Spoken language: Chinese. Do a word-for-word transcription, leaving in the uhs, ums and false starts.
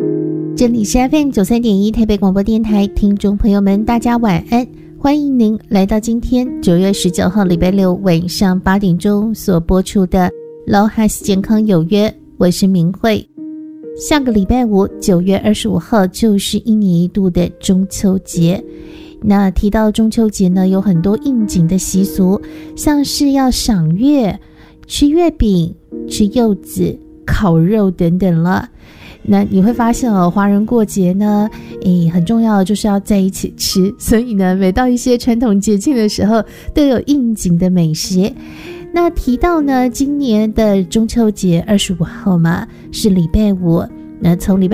这里是 F M 九十三点一 台北广播电台，听众朋友们大家晚安，欢迎您来到今天九月十九号礼拜六晚上八点钟所播出的老孩子健康有约，我是明慧。下个礼拜五九月二十五号就是一年一度的中秋节，那提到中秋节呢，有很多应景的习俗，像是要赏月、吃月饼、吃柚子、烤肉等等了。那你会发现哦，华人过节呢，诶，很重要的就是要在一起吃，所以呢，每到一些传统节庆的时候，都有应景的美食。那提到呢，今年的中秋节二十五号嘛，是礼拜五，那从礼拜